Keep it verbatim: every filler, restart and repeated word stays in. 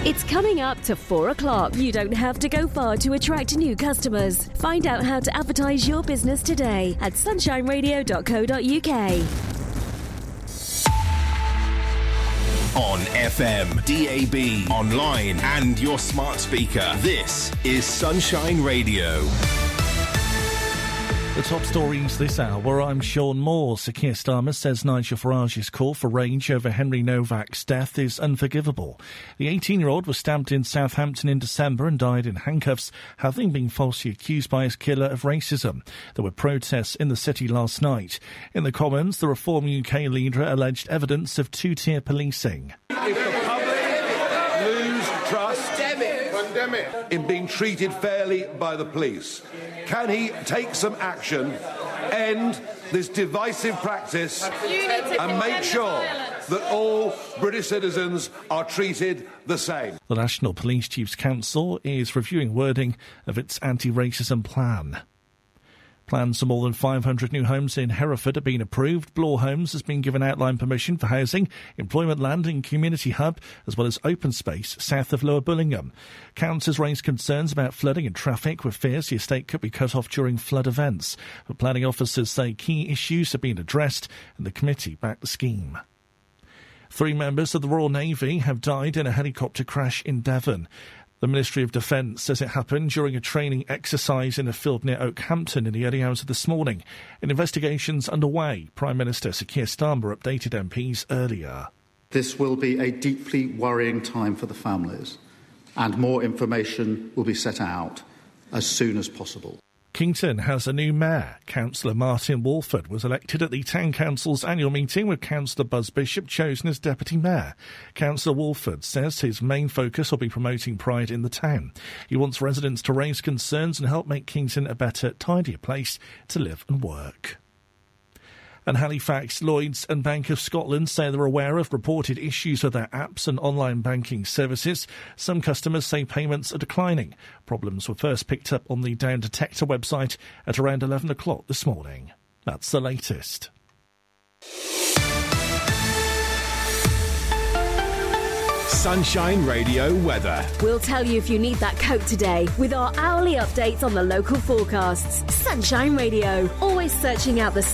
It's coming up to four o'clock. You don't have to go far to attract new customers. Find out how to advertise your business today at sunshine radio dot co dot uk. On F M, D A B, online and your smart speaker. This is Sunshine Radio. The top stories this hour, I'm Sean Moore. Sir Keir Starmer says Nigel Farage's call for range over Henry Novak's death is unforgivable. The eighteen-year-old was stabbed in Southampton in December and died in handcuffs, having been falsely accused by his killer of racism. There were protests in the city last night. In the Commons, the Reform U K leader alleged evidence of two-tier policing. If the public lose trust in being treated fairly by the police, can he take some action, end this divisive practice and make sure that all British citizens are treated the same? The National Police Chiefs Council is reviewing wording of its anti-racism plan. Plans for more than five hundred new homes in Hereford have been approved. Bloor Homes has been given outline permission for housing, employment land and community hub, as well as open space south of Lower Bullingham. Council has raised concerns about flooding and traffic, with fears the estate could be cut off during flood events. But planning officers say key issues have been addressed and the committee backed the scheme. Three members of the Royal Navy have died in a helicopter crash in Devon. The Ministry of Defence says it happened during a training exercise in a field near Oakhampton in the early hours of this morning. An investigation's underway. Prime Minister Sir Keir Starmer updated M Ps earlier. This will be a deeply worrying time for the families, and more information will be set out as soon as possible. Kington has a new mayor. Councillor Martin Walford was elected at the Town Council's annual meeting, with Councillor Buzz Bishop chosen as deputy mayor. Councillor Walford says his main focus will be promoting pride in the town. He wants residents to raise concerns and help make Kington a better, tidier place to live and work. And Halifax, Lloyds and Bank of Scotland say they're aware of reported issues with their apps and online banking services. Some customers say payments are declining. Problems were first picked up on the Down Detector website at around eleven o'clock this morning. That's the latest. Sunshine Radio weather. We'll tell you if you need that coat today with our hourly updates on the local forecasts. Sunshine Radio, always searching out the